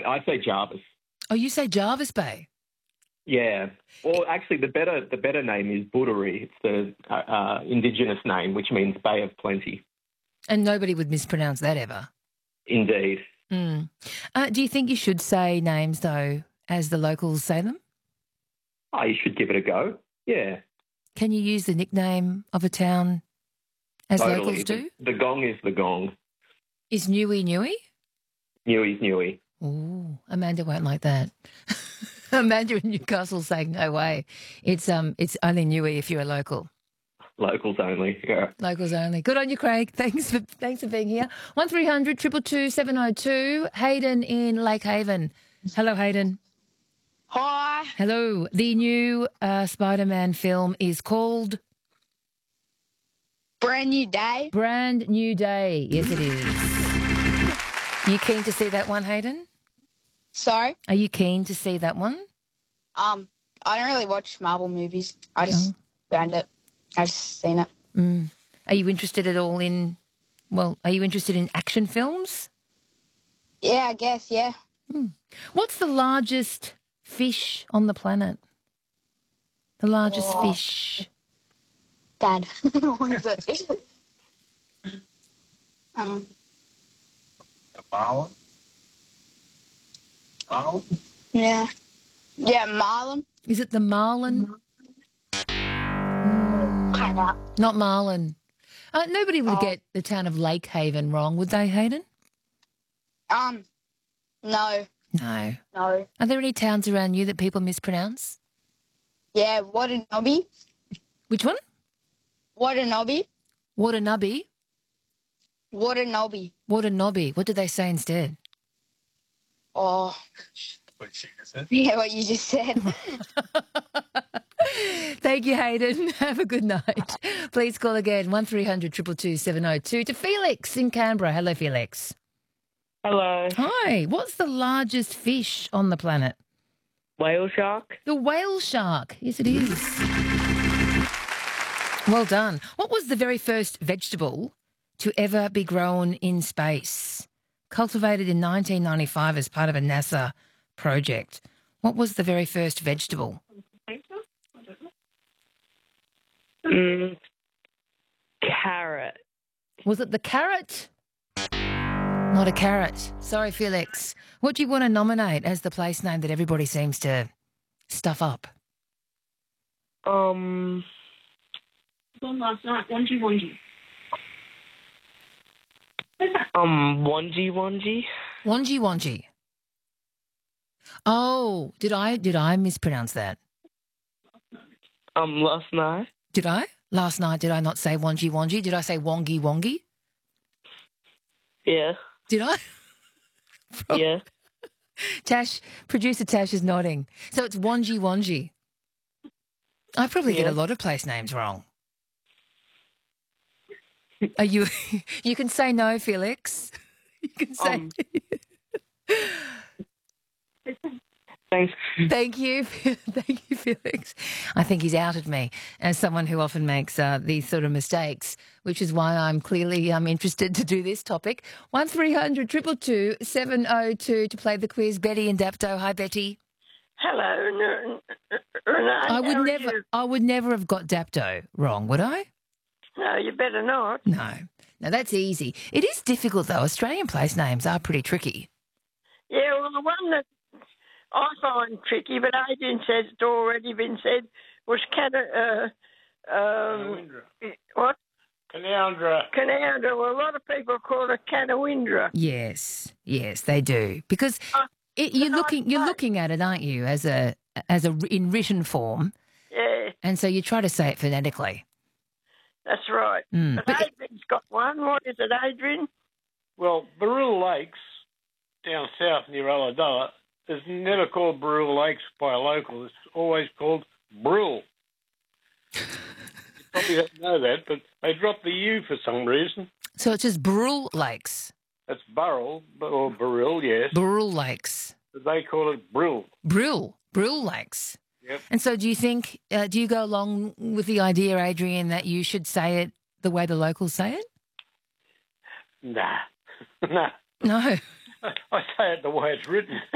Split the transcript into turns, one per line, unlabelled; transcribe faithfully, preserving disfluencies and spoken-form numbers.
I say Jarvis.
Oh, you say Jarvis Bay?
Yeah. Or actually, the better the better name is Buderi. It's the uh, uh, indigenous name, which means Bay of Plenty.
And nobody would mispronounce that ever.
Indeed.
Mm. Uh, do you think you should say names, though, as the locals say them?
Oh, you should give it a go. Yeah.
Can you use the nickname of a town as
Totally.
locals do?
The, the gong is the gong.
Is Newey Newey?
Newey's Newey.
Oh, Amanda won't like that. Amanda in Newcastle saying, no way. It's um, it's only Newey if you're a local.
Locals only, yeah.
Locals only. Good on you, Craig. Thanks for thanks for being here. One three hundred two two two seven oh two. Hayden in Lake Haven. Hello, Hayden.
Hi.
Hello. The new uh, Spider-Man film is called
Brand New Day.
Brand New Day. Yes, it is. You keen to see that one, Hayden?
Sorry?
Are you keen to see that one?
Um, I don't really watch Marvel movies. I just
Oh.
found it. I've seen it.
Mm. Are you interested at all in, well, are you interested in action films?
Yeah, I guess, yeah.
Mm. What's the largest fish on the planet? The largest
Oh.
fish.
Dad. What is it? um,
A marlin? Marlin?
yeah. Yeah, Marlin.
Is it the marlin?
Cut out.
Not marlin. Uh, nobody would
Oh.
get the town of Lake Haven wrong, would they, Hayden?
Um, no,
No.
no.
Are there any towns around you that people mispronounce?
Yeah, Watanobby.
Which one?
Watanobby.
Watanubby?
Watanobby.
Watanobby. What did they say instead?
Oh,
What she just said.
yeah, what you just said.
Thank you, Hayden. Have a good night. Please call again, one three hundred two two two seven oh two, to Felix in Canberra. Hello, Felix.
Hello.
Hi. What's the largest fish on the planet?
Whale shark?
The whale shark. Yes, it is. Well done. What was the very first vegetable to ever be grown in space? Cultivated in nineteen ninety-five as part of a NASA project. What was the very first vegetable?
Mm, carrot.
Was it the carrot? Not a carrot. Sorry, Felix. What do you want to nominate as the place name that everybody seems to stuff up?
Um,
Gone last night. Wanji Wanji.
um, Wanji Wanji?
Wanji Wanji. Oh, did I did I mispronounce that?
Um, last night?
Did I? Last night, did I not say Wanji Wanji? Did I say Wongi Wongi?
Yeah.
Did I?
Yeah.
Tash, producer Tash is nodding. So it's Wanji Wanji. I probably get
Yeah.
a lot of place names wrong. Are you? You can say no, Felix. You can say.
Um, Thanks.
Thank you, thank you, Felix. I think he's outed me as someone who often makes uh, these sort of mistakes, which is why I'm clearly um, interested to do this topic. One three hundred two two two seven oh two to play the quiz. Betty and Dapto. Hi, Betty.
Hello, Renee.
I would
how are
never,
you?
I would never have got Dapto wrong, would I?
No, you better not.
No, no, that's easy. It is difficult though. Australian place names are pretty tricky.
Yeah, well, the one that I find tricky, but Adrian said it's already been said, was Cana, uh, um, what?
Canoundra.
Canoundra. Well, a lot of people call it Canawindra.
Yes, yes, they do because
Uh,
it, you're
but I-
looking, you're
I-
looking at it, aren't you, as a as a in written form,
Yeah,
and so you try to say it phonetically.
that's right.
Mm,
But
but it-
Adrian's got one. What is it, Adrian?
Well, Barul Lakes, down south near Ulladulla, is never called Barul Lakes by a local. It's always called Brill. You probably don't know that, but they dropped the U for some reason.
So it's just Burrell Lakes,
That's Burrell, or Baril, yes.
Burrell Lakes,
But they call it Brill.
Brill, Brill Lakes.
Yep.
And so, do you think? Uh, do you go along with the idea, Adrian, that you should say it the way the locals say it?
Nah. nah.
No.
I say it the way it's written.